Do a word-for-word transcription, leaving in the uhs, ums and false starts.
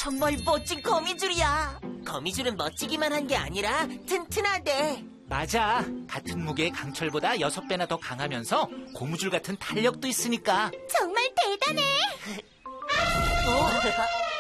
정말 멋진 거미줄이야. 거미줄은 멋지기만 한 게 아니라 튼튼하대. 맞아. 같은 무게의 강철보다 여섯 배나 더 강하면서 고무줄 같은 탄력도 있으니까. 정말 대단해. 어?